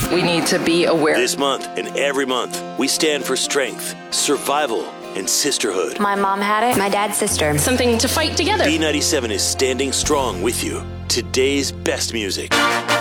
We need to be aware. This month and every month, we stand for strength, survival, and sisterhood. My mom had it. My dad's sister. Something to fight together. B97 is standing strong with you. Today's best music.